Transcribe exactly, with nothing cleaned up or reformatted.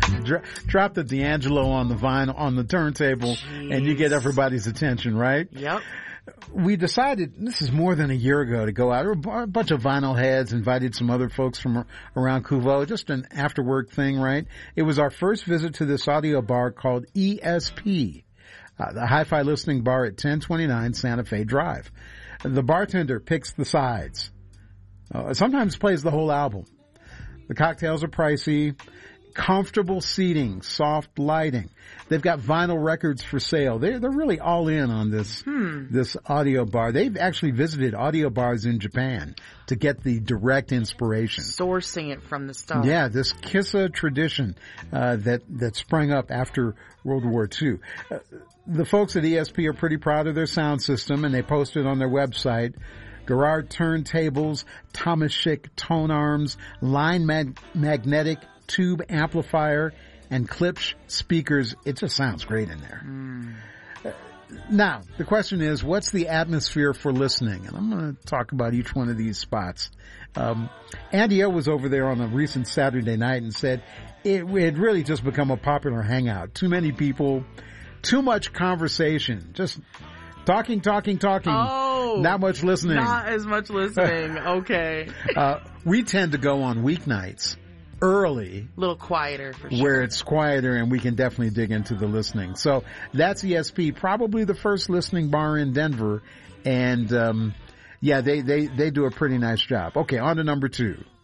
Dro- drop the D'Angelo on the vinyl, on the turntable, Jeez. And you get everybody's attention, right? Yep. We decided, this is more than a year ago, to go out. A bunch of vinyl heads, invited some other folks from around Couveau, just an after-work thing, right? It was our first visit to this audio bar called E S P, uh, the Hi-Fi Listening Bar at ten twenty-nine Santa Fe Drive. The bartender picks the sides. Uh, sometimes plays the whole album. The cocktails are pricey. Comfortable seating, soft lighting. They've got vinyl records for sale. They're, they're really all in on this, hmm. this audio bar. They've actually visited audio bars in Japan to get the direct inspiration. Sourcing it from the stuff. Yeah, this Kissa tradition, uh, that, that sprang up after World War Two. Uh, the folks at E S P are pretty proud of their sound system, and they posted on their website Garrard turntables, Thomas Schick tone arms, line mag- magnetic tube amplifier, and Klipsch speakers. It just sounds great in there. Mm. Uh, now, the question is, what's the atmosphere for listening? And I'm going to talk about each one of these spots. Um, Andy O was over there on a recent Saturday night and said it had really just become a popular hangout. Too many people, too much conversation, just talking, talking, talking. Oh, not much listening. Not as much listening. Okay. uh, we tend to go on weeknights early. A little quieter for sure. Where it's quieter and we can definitely dig into the listening. So that's E S P, probably the first listening bar in Denver. And, um, yeah, they, they, they do a pretty nice job. Okay, on to number two.